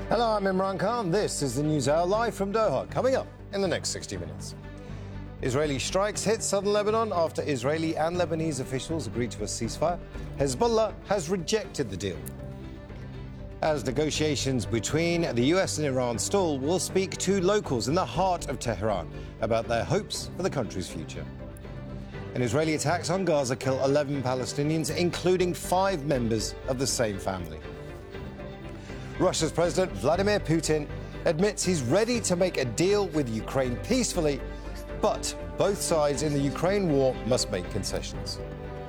Hello, I'm Imran Khan. This is the News Hour live from Doha. Coming up in the next 60 minutes. Israeli strikes hit southern Lebanon after Israeli and Lebanese officials agreed to a ceasefire. Hezbollah has rejected the deal. As negotiations between the US and Iran stall, we'll speak to locals in the heart of Tehran about their hopes for the country's future. And Israeli attacks on Gaza kill 11 Palestinians, including 5 members of the same family. Russia's President Vladimir Putin admits he's ready to make a deal with Ukraine peacefully, but both sides in the Ukraine war must make concessions.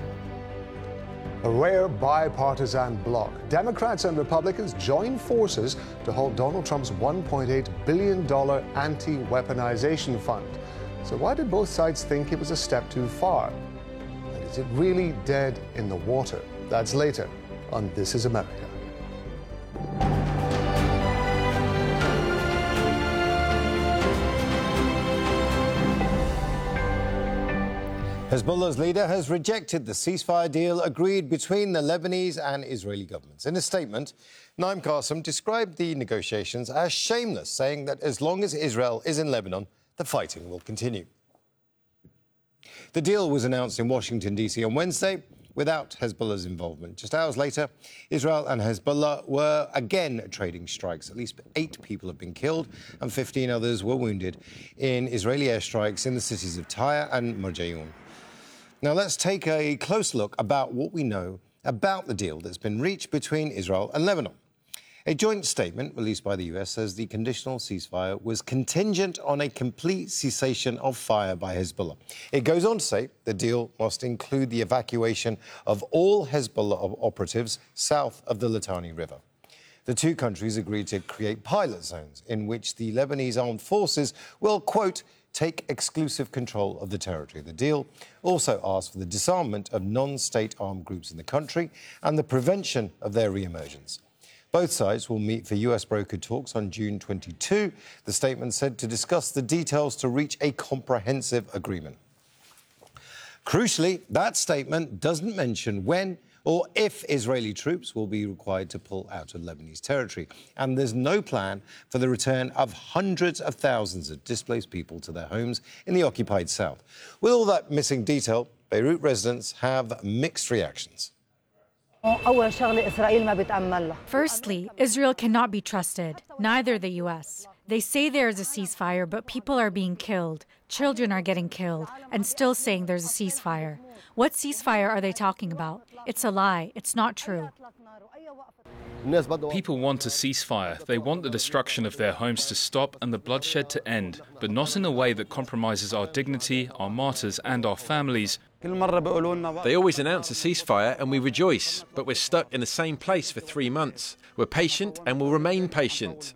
A rare bipartisan bloc. Democrats and Republicans join forces to halt Donald Trump's $1.8 billion anti-weaponization fund. So why did both sides think it was a step too far? And is it really dead in the water? That's later on This Is America. Hezbollah's leader has rejected the ceasefire deal agreed between the Lebanese and Israeli governments. In a statement, Naim Qassem described the negotiations as shameless, saying that as long as Israel is in Lebanon, the fighting will continue. The deal was announced in Washington, D.C. on Wednesday without Hezbollah's involvement. Just hours later, Israel and Hezbollah were again trading strikes. At least 8 people have been killed and 15 others were wounded in Israeli airstrikes in the cities of Tyre and Marjayoun. Now, let's take a close look about what we know about the deal that's been reached between Israel and Lebanon. A joint statement released by the US says the conditional ceasefire was contingent on a complete cessation of fire by Hezbollah. It goes on to say the deal must include the evacuation of all Hezbollah operatives south of the Litani River. The two countries agreed to create pilot zones in which the Lebanese armed forces will, quote, take exclusive control of the territory. The deal also asked for the disarmament of non-state armed groups in the country and the prevention of their re-emergence. Both sides will meet for US-brokered talks on June 22, the statement said, to discuss the details to reach a comprehensive agreement. Crucially, that statement doesn't mention when or if Israeli troops will be required to pull out of Lebanese territory. And there's no plan for the return of hundreds of thousands of displaced people to their homes in the occupied south. With all that missing detail, Beirut residents have mixed reactions. Firstly, Israel cannot be trusted, neither the US. They say there is a ceasefire, but people are being killed. Children are getting killed, and still saying there's a ceasefire. What ceasefire are they talking about? It's a lie. It's not true. People want a ceasefire. They want the destruction of their homes to stop and the bloodshed to end, but not in a way that compromises our dignity, our martyrs and our families. They always announce a ceasefire and we rejoice, but we're stuck in the same place for 3 months. We're patient and will remain patient.